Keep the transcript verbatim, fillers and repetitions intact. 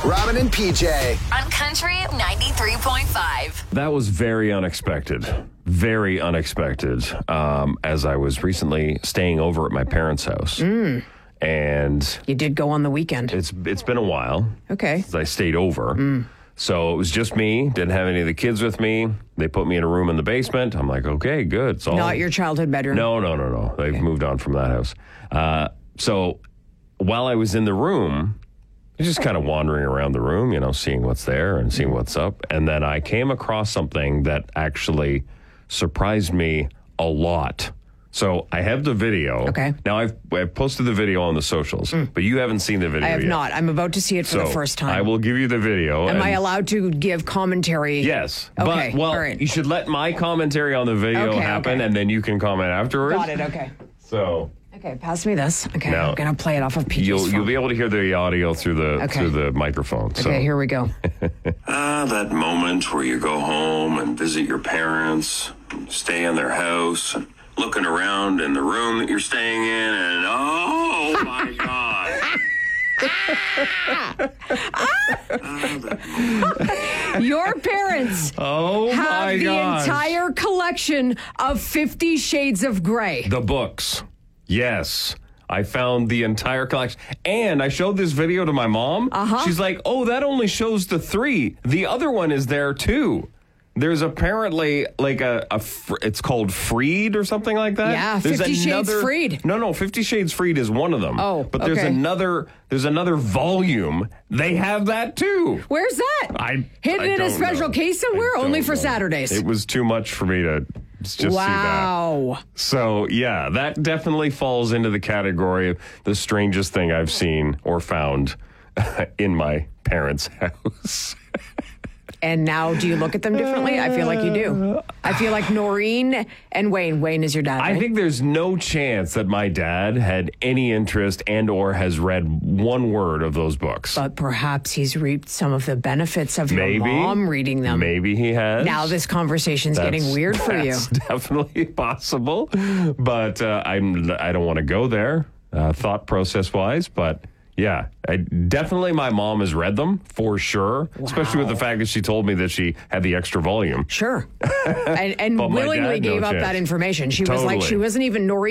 Robin and P J. On Country ninety-three point five. That was very unexpected. Very unexpected. Um, as I was recently staying over at my parents' house. Mm. And you did go on the weekend. It's It's been a while. Okay. Since I stayed over. Mm. So it was just me. Didn't have any of the kids with me. They put me in a room in the basement. I'm like, okay, good. It's all... Not your childhood bedroom? No, no, no, no. They've okay. moved on from that house. Uh, so while I was in the room, I was just kind of wandering around the room, you know, seeing what's there and seeing what's up. And then I came across something that actually surprised me a lot. So I have the video. Okay. Now, I've, I've posted the video on the socials, mm. but you haven't seen the video I have yet. not. I'm about to see it for so the first time. I will give you the video. Am and I allowed to give commentary? Yes. Okay. But, well, all right. you should let my commentary on the video okay, happen, okay. and then you can comment afterwards. Got it. Okay. So... Okay, pass me this. Okay, now, I'm going to play it off of P J's you'll, phone. You'll be able to hear the audio through the okay. through the microphone. Okay, so. here we go. Ah, that moment where you go home and visit your parents, stay in their house, looking around in the room that you're staying in, and oh my God. Your parents oh have my the gosh. entire collection of Fifty Shades of Grey. The books. Yes. I found the entire collection. And I showed this video to my mom. Uh-huh. She's like, oh, that only shows the three. The other one is there, too. There's apparently like a, a it's called Freed or something like that. Yeah, there's Fifty another, Shades Freed. No, no, Fifty Shades Freed is one of them. Oh, but there's okay. another there's another volume. They have that too. Where's that? I hidden I in a special know. case somewhere, I only for know. Saturdays. It was too much for me to just wow. see that. So yeah, that definitely falls into the category of the strangest thing I've seen or found in my parents' house. And now, do you look at them differently? I feel like you do. I feel like Noreen and Wayne. Wayne is your dad, right? I think there's no chance that my dad had any interest and or has read one word of those books. But perhaps he's reaped some of the benefits of Maybe, your mom reading them. Maybe he has. Now this conversation's that's, getting weird for you. That's definitely possible. But uh, I'm, I don't want to go there, uh, thought process-wise, but... Yeah, I, definitely my mom has read them, for sure, wow. especially with the fact that she told me that she had the extra volume. Sure. and and willingly dad, gave no up chance. That information. She totally. was like, she wasn't even Noreen.